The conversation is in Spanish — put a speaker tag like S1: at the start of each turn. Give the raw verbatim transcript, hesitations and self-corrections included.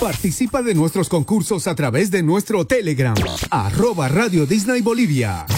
S1: Participa de nuestros concursos a través de nuestro Telegram, arroba Radio Disney Bolivia.